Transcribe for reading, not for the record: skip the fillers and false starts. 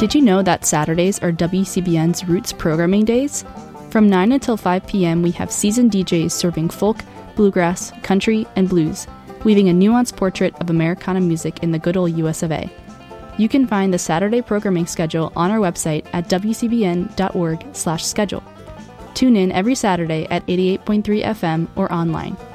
Did you know that Saturdays are WCBN's Roots programming days? From 9 until 5 p.m., we have seasoned DJs serving folk, bluegrass, country, and blues, weaving a nuanced portrait of Americana music in the good old US of A. You can find the Saturday programming schedule on our website at wcbn.org/schedule. Tune in every Saturday at 88.3 FM or online.